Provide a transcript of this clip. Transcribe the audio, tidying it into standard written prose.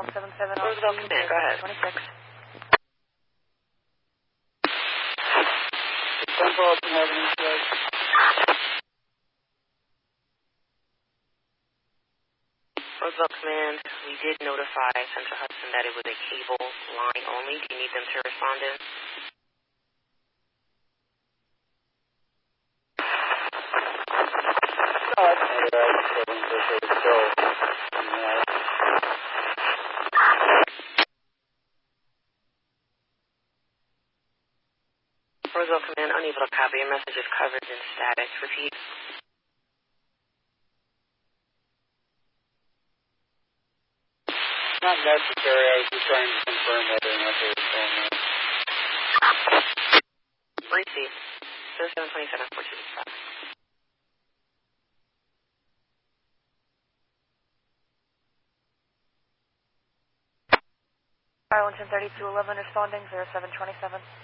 177 on Roosevelt Command, go ahead. 26. Roosevelt Command, we did notify Central Hudson that it was a cable line only. Do you need them to respond in? Roosevelt Command, unable to copy. Your message is covered in static. Repeat. Not necessary. I was just trying to confirm whether or not they were calling that. Repeat. 0727 4265. Arlington 3211 responding 0727.